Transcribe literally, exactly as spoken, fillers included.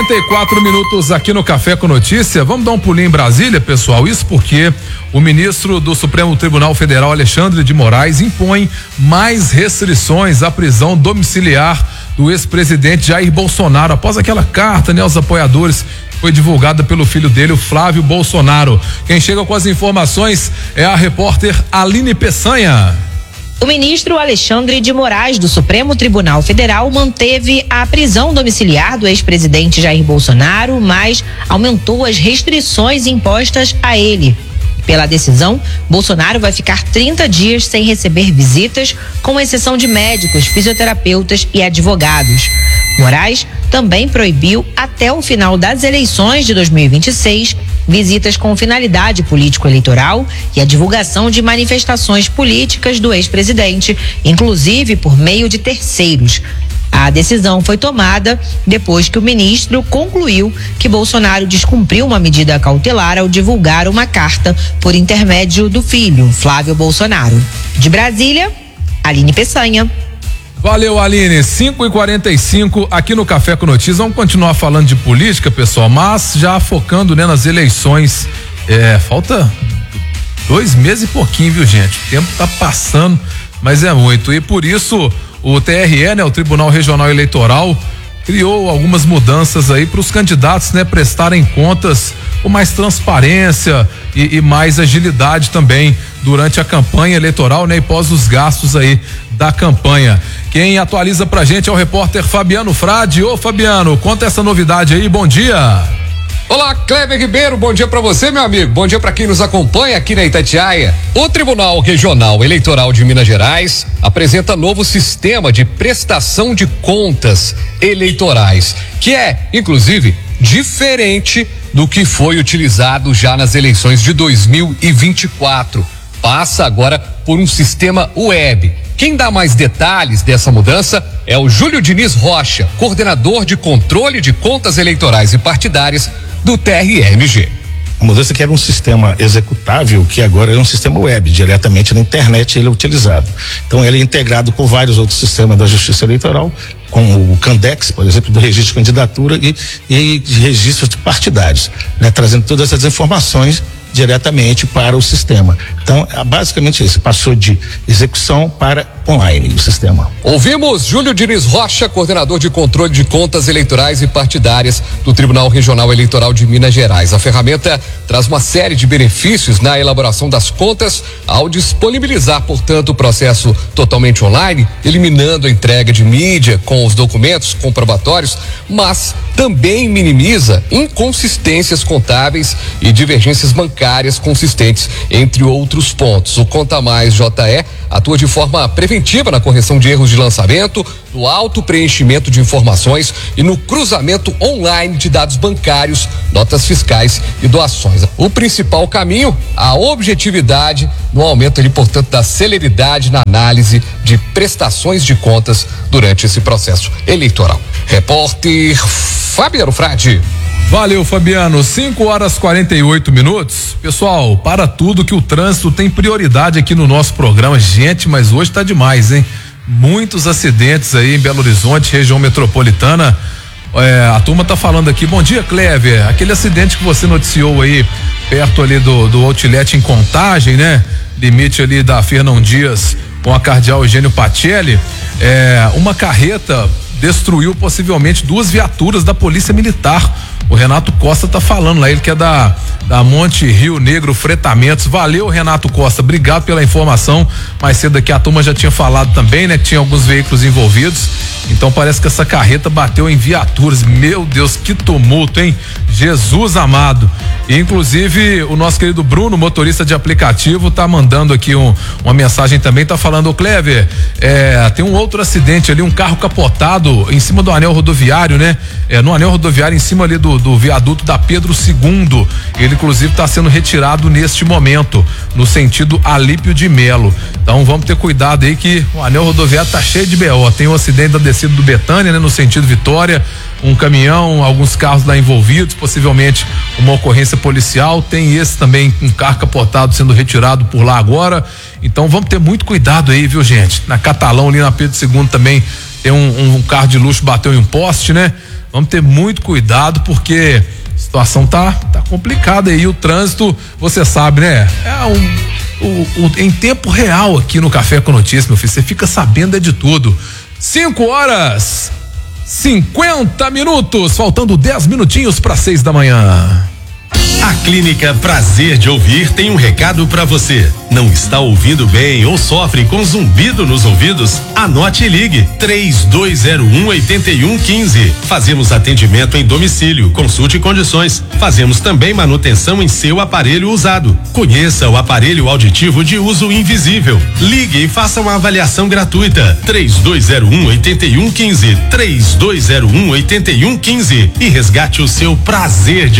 trinta e quatro minutos aqui no Café com Notícia. Vamos dar um pulinho em Brasília, pessoal. Isso porque o ministro do Supremo Tribunal Federal, Alexandre de Moraes, impõe mais restrições à prisão domiciliar do ex-presidente Jair Bolsonaro após aquela carta, né, aos apoiadores, foi divulgada pelo filho dele, o Flávio Bolsonaro. Quem chega com as informações é a repórter Aline Peçanha. O ministro Alexandre de Moraes, do Supremo Tribunal Federal, manteve a prisão domiciliar do ex-presidente Jair Bolsonaro, mas aumentou as restrições impostas a ele. Pela decisão, Bolsonaro vai ficar trinta dias sem receber visitas, com exceção de médicos, fisioterapeutas e advogados. Moraes também proibiu, até o final das eleições de dois mil e vinte e seis, visitas com finalidade político-eleitoral e a divulgação de manifestações políticas do ex-presidente, inclusive por meio de terceiros. A decisão foi tomada depois que o ministro concluiu que Bolsonaro descumpriu uma medida cautelar ao divulgar uma carta por intermédio do filho, Flávio Bolsonaro. De Brasília, Aline Peçanha. Valeu, Aline. cinco e quarenta e cinco aqui no Café com Notícias. Vamos continuar falando de política, pessoal, mas já focando, né, nas eleições. É, falta dois meses e pouquinho, viu, gente? O tempo tá passando, mas é muito. E por isso o T R E, né, o Tribunal Regional Eleitoral, criou algumas mudanças aí para os candidatos, né, prestarem contas com mais transparência e, e mais agilidade também durante a campanha eleitoral, né, e pós os gastos aí da campanha. Quem atualiza pra gente é o repórter Fabiano Frade. Ô Fabiano, conta essa novidade aí, bom dia. Olá, Kleber Ribeiro, bom dia pra você, meu amigo, bom dia pra quem nos acompanha aqui na Itatiaia. O Tribunal Regional Eleitoral de Minas Gerais apresenta novo sistema de prestação de contas eleitorais, que é, inclusive, diferente do que foi utilizado já nas eleições de dois mil e vinte e quatro. Passa agora por um sistema web. Quem dá mais detalhes dessa mudança é o Júlio Diniz Rocha, coordenador de controle de contas eleitorais e partidárias do T R M G. A mudança que era um sistema executável, que agora é um sistema web, diretamente na internet ele é utilizado. Então ele é integrado com vários outros sistemas da Justiça Eleitoral, com o Candex, por exemplo, do registro de candidatura e, e de registros de partidários, né, trazendo todas essas informações diretamente para o sistema. Então, basicamente isso, passou de execução para online o sistema. Ouvimos Júlio Diniz Rocha, coordenador de controle de contas eleitorais e partidárias do Tribunal Regional Eleitoral de Minas Gerais. A ferramenta traz uma série de benefícios na elaboração das contas ao disponibilizar, portanto, o processo totalmente online, eliminando a entrega de mídia com os documentos comprobatórios, mas também minimiza inconsistências contábeis e divergências bancárias consistentes, entre outros pontos. O Conta Mais J E atua de forma preventiva na correção de erros de lançamento, no auto-preenchimento de informações e no cruzamento online de dados bancários, notas fiscais e doações. O principal caminho, a objetividade no aumento, ali, portanto, da celeridade na análise de prestações de contas durante esse processo eleitoral. Repórter Fabiano Frade. Valeu, Fabiano. cinco horas e quarenta e oito minutos. Pessoal, para tudo que o trânsito tem prioridade aqui no nosso programa. Gente, mas hoje tá demais, hein? Muitos acidentes aí em Belo Horizonte, região metropolitana. É, a turma tá falando aqui. Bom dia, Clever. Aquele acidente que você noticiou aí, perto ali do, do outlet em Contagem, né? Limite ali da Fernão Dias com a Cardeal Eugênio Pacelli. É, uma carreta destruiu possivelmente duas viaturas da Polícia Militar. O Renato Costa tá falando lá, ele que é da, da Monte Rio Negro Fretamentos. Valeu, Renato Costa, obrigado pela informação. Mais cedo aqui a turma já tinha falado também, né, que tinha alguns veículos envolvidos. Então parece que essa carreta bateu em viaturas. Meu Deus, que tumulto, hein? Jesus amado. E, inclusive, o nosso querido Bruno, motorista de aplicativo, tá mandando aqui um, uma mensagem também, tá falando, ô Clever, é, tem um outro acidente ali, um carro capotado em cima do anel rodoviário, né? É, no anel rodoviário, em cima ali do, do viaduto da Pedro segundo. Ele, inclusive, tá sendo retirado neste momento, no sentido Alípio de Melo. Então, vamos ter cuidado aí que o anel rodoviário tá cheio de B O. Tem o acidente da descida do Betânia, né? No sentido Vitória, um caminhão, alguns carros lá envolvidos, possivelmente uma ocorrência policial. Tem esse também, um carro capotado sendo retirado por lá agora. Então vamos ter muito cuidado aí, viu, gente? Na Catalão, ali na Pedro segundo também tem um, um carro de luxo bateu em um poste, né? Vamos ter muito cuidado porque a situação tá, tá complicada aí. O trânsito, você sabe, né? É um, o, o, em tempo real aqui no Café com Notícias, meu filho. Você fica sabendo é de tudo. cinco horas, cinquenta minutos, faltando dez minutinhos para seis da manhã. A Clínica Prazer de Ouvir tem um recado para você. Não está ouvindo bem ou sofre com zumbido nos ouvidos? Anote e ligue três dois zero um oito um um cinco. Fazemos atendimento em domicílio, consulte condições. Fazemos também manutenção em seu aparelho usado. Conheça o aparelho auditivo de uso invisível. Ligue e faça uma avaliação gratuita. três dois zero um oito um um cinco. três dois zero um oito um um cinco e resgate o seu prazer de